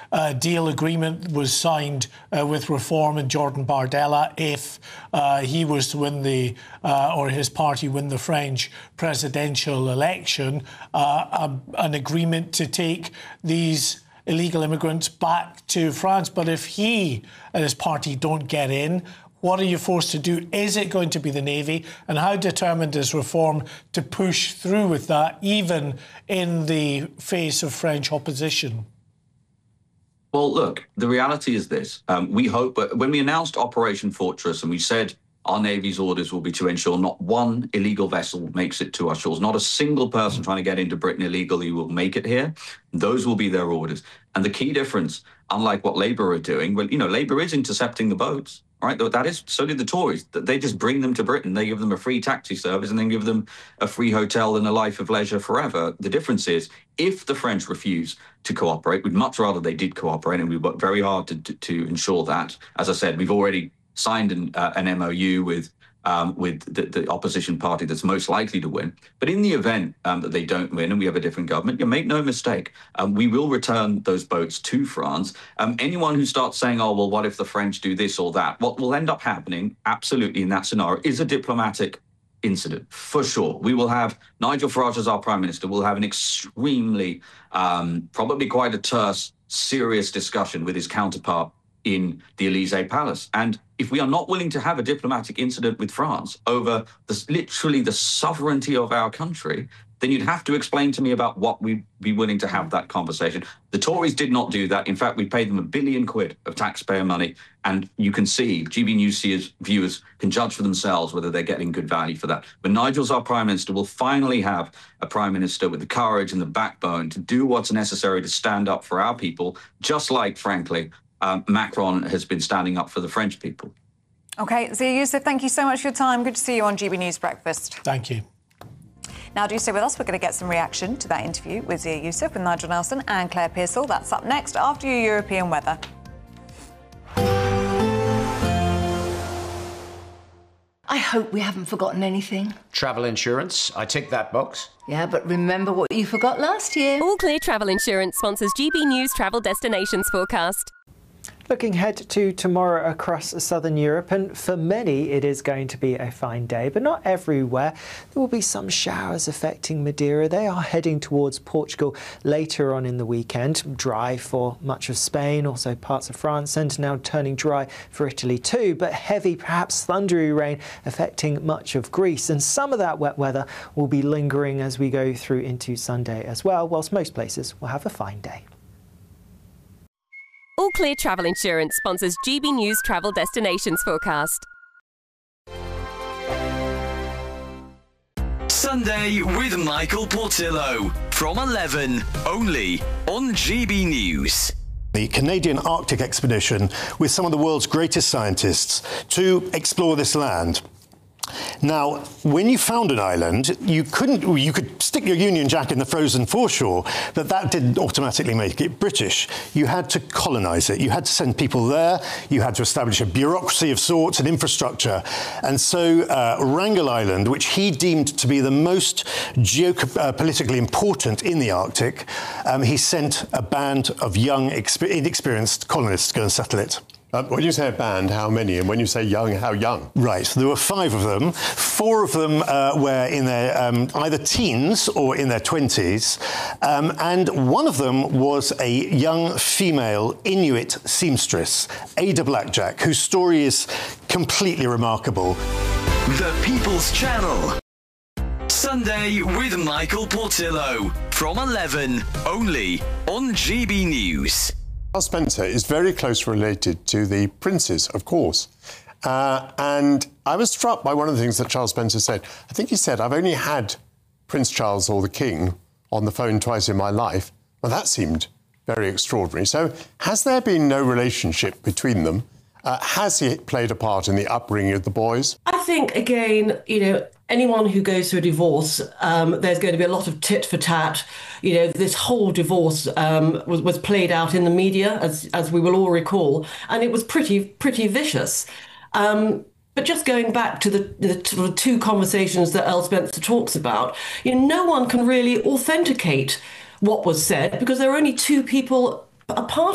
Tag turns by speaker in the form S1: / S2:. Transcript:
S1: deal agreement was signed with Reform and Jordan Bardella if he was to win or his party win the French presidential election, an agreement to take these illegal immigrants back to France. But if he and his party don't get in, what are you forced to do? Is it going to be the Navy? And how determined is Reform to push through with that, even in the face of French opposition?
S2: Well, look, the reality is this. We hope, when we announced Operation Fortress and we said our Navy's orders will be to ensure not one illegal vessel makes it to our shores, not a single person trying to get into Britain illegally will make it here, those will be their orders. And the key difference, unlike what Labour are doing, well, Labour is intercepting the boats. Right, that is, so did the Tories. They just bring them to Britain. They give them a free taxi service and then give them a free hotel and a life of leisure forever. The difference is, if the French refuse to cooperate, we'd much rather they did cooperate, and we worked very hard to ensure that. As I said, we've already signed an MOU with the opposition party that's most likely to win. But in the event that they don't win and we have a different government, you make no mistake, we will return those boats to France. Anyone who starts saying, oh, well, what if the French do this or that? What will end up happening, absolutely, in that scenario, is a diplomatic incident, for sure. We will have Nigel Farage as our Prime Minister. We'll have an extremely, probably quite a terse, serious discussion with his counterpart in the Elysee Palace. And if we are not willing to have a diplomatic incident with France over literally the sovereignty of our country, then you'd have to explain to me about what we'd be willing to have that conversation. The Tories did not do that. In fact, we paid them £1 billion of taxpayer money. And you can see, GB News viewers can judge for themselves whether they're getting good value for that. But Nigel's our Prime Minister. We'll finally have a Prime Minister with the courage and the backbone to do what's necessary to stand up for our people, just like, frankly, Macron has been standing up for the French people.
S3: OK, Zia Youssef, thank you so much for your time. Good to see you on GB News Breakfast.
S1: Thank you.
S3: Now, do stay with us. We're going to get some reaction to that interview with Zia Youssef, with Nigel Nelson and Claire Pearsall. That's up next after your European weather.
S4: I hope we haven't forgotten anything.
S5: Travel insurance, I tick that box.
S4: Yeah, but remember what you forgot last year.
S6: All Clear Travel Insurance sponsors GB News Travel Destinations Forecast.
S7: Looking ahead to tomorrow across southern Europe, and for many it is going to be a fine day, but not everywhere. There will be some showers affecting Madeira. They are heading towards Portugal later on in the weekend. Dry for much of Spain, also parts of France, and now turning dry for Italy too, but heavy, perhaps thundery rain affecting much of Greece. And some of that wet weather will be lingering as we go through into Sunday as well, whilst most places will have a fine day.
S6: All Clear Travel Insurance sponsors GB News Travel Destinations Forecast.
S8: Sunday with Michael Portillo from 11, only on GB News.
S9: The Canadian Arctic expedition with some of the world's greatest scientists to explore this land. Now, when you found an island, you could stick your Union Jack in the frozen foreshore, but that didn't automatically make it British. You had to colonise it. You had to send people there. You had to establish a bureaucracy of sorts and infrastructure. And so Wrangel Island, which he deemed to be the most geopolitically important in the Arctic, he sent a band of young, inexperienced colonists to go and settle it.
S10: When you say a band, how many? And when you say young, how young?
S9: Right, there were 5 of them. 4 of them were in their either teens or in their 20s. And one of them was a young female Inuit seamstress, Ada Blackjack, whose story is completely remarkable.
S8: The People's Channel. Sunday with Michael Portillo from 11, only on GB News.
S10: Charles Spencer is very closely related to the princes, of course. And I was struck by one of the things that Charles Spencer said. I think he said, I've only had Prince Charles or the King on the phone twice in my life. Well, that seemed very extraordinary. So has there been no relationship between them? Has he played a part in the upbringing of the boys?
S11: I think, again, anyone who goes through a divorce, there's going to be a lot of tit for tat. This whole divorce was played out in the media, as we will all recall, and it was pretty vicious. But just going back to the sort of 2 conversations that Earl Spencer talks about, no one can really authenticate what was said because there are only 2 people apart